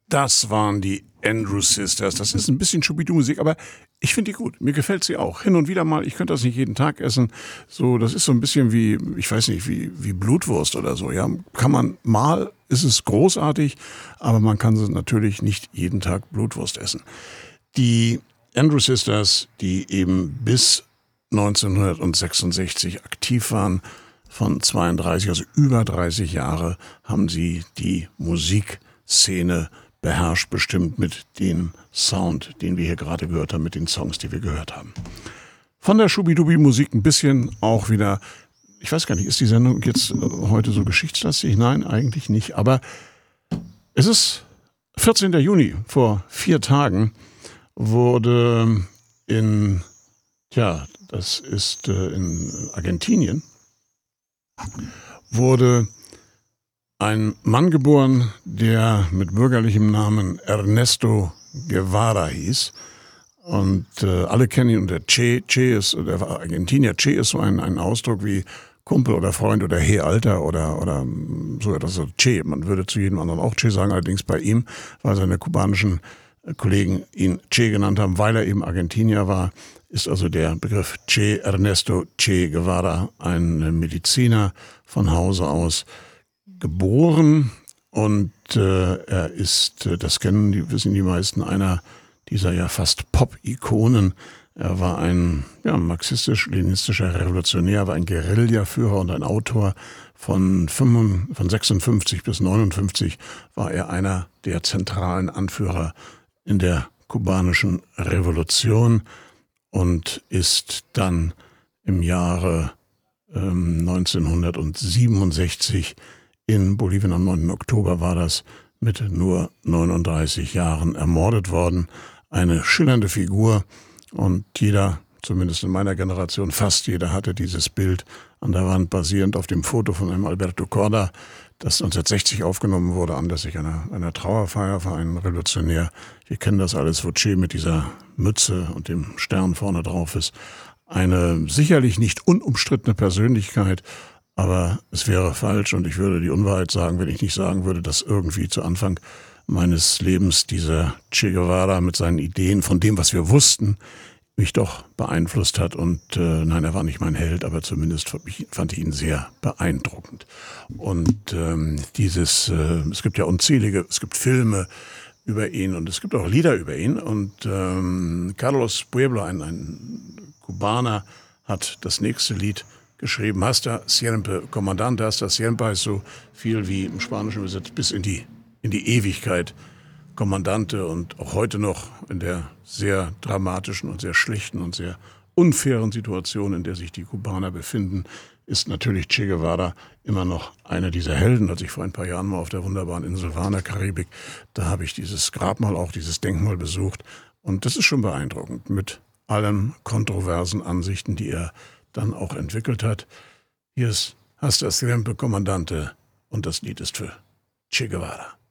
Das waren die Andrew Sisters. Das ist ein bisschen Schubidu-Musik, aber ich finde die gut. Mir gefällt sie auch. Hin und wieder mal, ich könnte das nicht jeden Tag essen. So, das ist so ein bisschen wie, ich weiß nicht, wie Blutwurst oder so. Ja, kann man mal, ist es großartig, aber man kann natürlich nicht jeden Tag Blutwurst essen. Die Andrew Sisters, die eben bis 1966 aktiv waren, von 32, also über 30 Jahre, haben sie die Musikszene beherrscht, bestimmt mit dem Sound, den wir hier gerade gehört haben, mit den Songs, die wir gehört haben. Von der Schubidubi-Musik ein bisschen auch wieder, ich weiß gar nicht, ist die Sendung jetzt heute so geschichtslastig? Nein, eigentlich nicht, aber es ist 14. Juni, vor 4 Tagen wurde in Argentinien, wurde ein Mann geboren, der mit bürgerlichem Namen Ernesto Guevara hieß. Und alle kennen ihn unter Che. Che ist, der war Argentinier. Che ist so ein Ausdruck wie Kumpel oder Freund oder Hey Alter oder so etwas. So Che. Man würde zu jedem anderen auch Che sagen. Allerdings bei ihm, weil seine kubanischen Kollegen ihn Che genannt haben, weil er eben Argentinier war, ist also der Begriff Che, Ernesto Che Guevara, ein Mediziner von Hause aus, geboren, und er ist, wissen die meisten, einer dieser ja fast Pop-Ikonen. Er war ein marxistisch-leninistischer Revolutionär, war ein Guerillaführer und ein Autor. Von 56 bis 59 war er einer der zentralen Anführer in der kubanischen Revolution und ist dann im Jahre 1967 in Bolivien, am 9. Oktober war das, mit nur 39 Jahren ermordet worden. Eine schillernde Figur, und jeder, zumindest in meiner Generation, fast jeder hatte dieses Bild an der Wand, basierend auf dem Foto von einem Alberto Korda, das 1960 aufgenommen wurde, anlässlich einer Trauerfeier für einen Revolutionär. Wir kennen das alles, wo Che mit dieser Mütze und dem Stern vorne drauf ist. Eine sicherlich nicht unumstrittene Persönlichkeit, aber es wäre falsch und ich würde die Unwahrheit sagen, wenn ich nicht sagen würde, dass irgendwie zu Anfang meines Lebens dieser Che Guevara mit seinen Ideen, von dem, was wir wussten, mich doch beeinflusst hat. Und nein, er war nicht mein Held, aber zumindest fand ich ihn sehr beeindruckend. Und es gibt ja unzählige, es gibt Filme über ihn und es gibt auch Lieder über ihn. Und Carlos Pueblo, ein Kubaner, hat das nächste Lied geschrieben. Hasta siempre, Comandante. Hasta siempre heißt so viel wie im Spanischen übersetzt bis in die Ewigkeit. Kommandante, und auch heute noch in der sehr dramatischen und sehr schlechten und sehr unfairen Situation, in der sich die Kubaner befinden, ist natürlich Che Guevara immer noch einer dieser Helden. Als ich vor ein paar Jahren mal auf der wunderbaren Insel war in der Karibik, da habe ich dieses Grabmal, auch dieses Denkmal besucht, und das ist schon beeindruckend mit allen kontroversen Ansichten, die er dann auch entwickelt hat. Hier ist Hasta siempre, Comandante, und das Lied ist für Che Guevara.